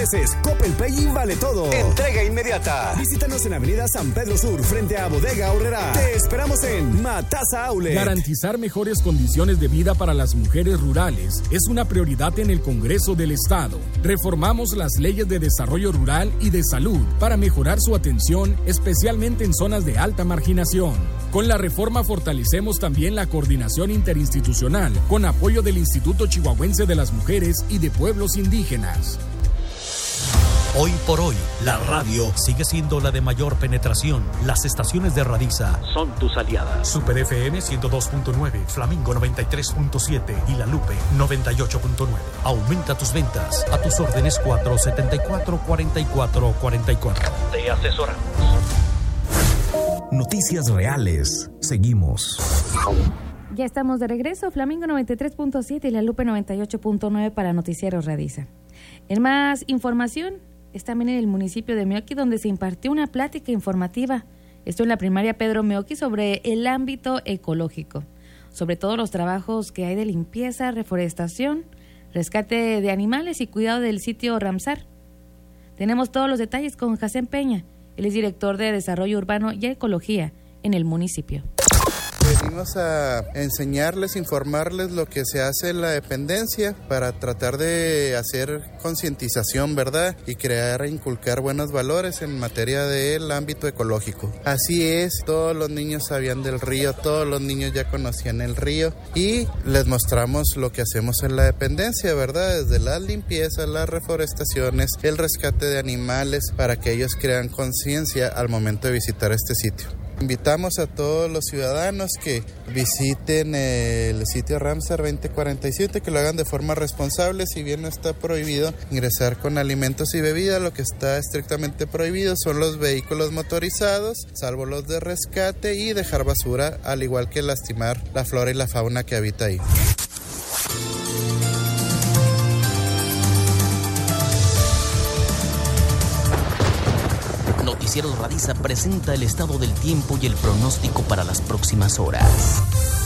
meses, Coppel Pay y vale todo. Entrega inmediata. Visítanos en Avenida San Pedro Sur, frente a Bodega Aurrerá. Te esperamos en Matasa Outlet. Garantizar mejores condiciones de vida para las mujeres rurales es una prioridad en el Congreso del Estado. Reformamos las leyes de desarrollo rural y de salud para mejorar su atención, especialmente en zonas de alta marginación. Con la reforma fortalecemos también la coordinación interinstitucional con apoyo del Instituto Chihuahuense de las Mujeres y de Pueblos Indígenas. Hoy por hoy, la radio sigue siendo la de mayor penetración. Las estaciones de Radiza son tus aliadas. Super FM 102.9, Flamingo 93.7 y La Lupe 98.9. Aumenta tus ventas. A tus órdenes 474-4444. Te asesoramos. Noticias reales. Seguimos. Ya estamos de regreso. Flamingo 93.7 y La Lupe 98.9 para Noticieros Radiza. En más información, es también en el municipio de Meoqui, donde se impartió una plática informativa. Esto en la primaria Pedro Meoqui sobre el ámbito ecológico, sobre todos los trabajos que hay de limpieza, reforestación, rescate de animales y cuidado del sitio Ramsar. Tenemos todos los detalles con Jacén Peña. Él es director de Desarrollo Urbano y Ecología en el municipio. Venimos a enseñarles, informarles lo que se hace en la dependencia para tratar de hacer concientización, ¿verdad? Y crear e inculcar buenos valores en materia del ámbito ecológico. Así es, todos los niños sabían del río, todos los niños ya conocían el río y les mostramos lo que hacemos en la dependencia, ¿verdad? Desde las limpiezas, las reforestaciones, el rescate de animales, para que ellos crean conciencia al momento de visitar este sitio. Invitamos a todos los ciudadanos que visiten el sitio Ramsar 2047, que lo hagan de forma responsable. Si bien no está prohibido ingresar con alimentos y bebidas, lo que está estrictamente prohibido son los vehículos motorizados, salvo los de rescate, y dejar basura, al igual que lastimar la flora y la fauna que habita ahí. Noticieros Radiza presenta el estado del tiempo y el pronóstico para las próximas horas.